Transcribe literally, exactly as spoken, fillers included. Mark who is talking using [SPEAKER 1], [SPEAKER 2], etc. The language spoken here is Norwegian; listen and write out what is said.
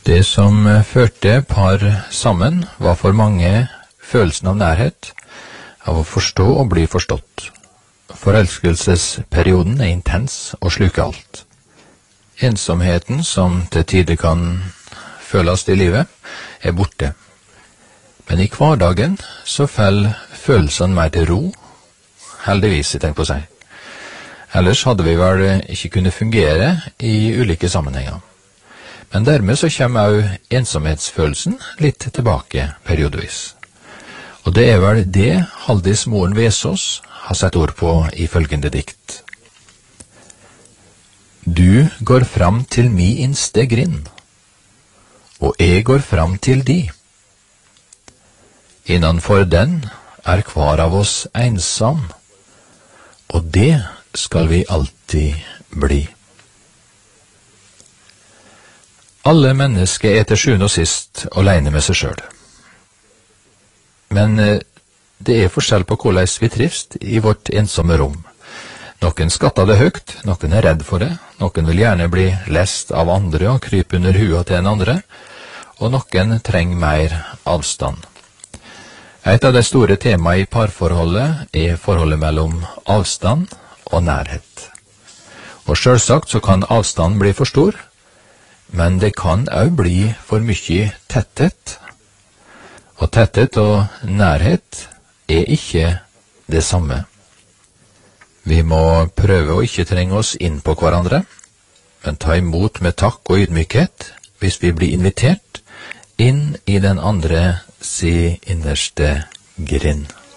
[SPEAKER 1] Det som førte par sammen var for mange følelsen av nærhet, av å forstå og bli forstått. Forelskelsesperioden er intens og sluker alt. Ensomheten som til tider kan føles i livet, er borte. Men i hverdagen så faller følelsene mer til ro, heldigvis, jeg tenker på seg. Ellers hadde vi vel ikke kunnet fungere i ulike sammenhenger. Men dermed så kommer også ensomhetsfølelsen litt tilbake periodevis. Og det er vel det Haldis Moren Vesaas har sett ord på i følgende dikt. Du går fram til mi innste grind, og jeg går fram til di. Innanfor den er hver av oss ensam, og det skal vi alltid bli. Alle mennesker er til sjuende og sist alene med seg selv. Men det er forskjell på hvordan vi trives i vårt ensomme rom. Noen skatter det høyt, noen er redd for det, noen vil gjerne bli lest av andre og krype under hua til en andre, og noen trenger mer avstand. Et av de store temaene i parforholdet er forholdet mellom avstand og nærhet. Og selvsagt så kan avstanden bli for stor, men det kan også bli for mye tetthet. Og tetthet og nærhet er ikke det samme. Vi må prøve å ikke trenge oss inn på hverandre, men ta imot med takk og ydmykhet hvis vi blir invitert inn i den andre si innerste grind.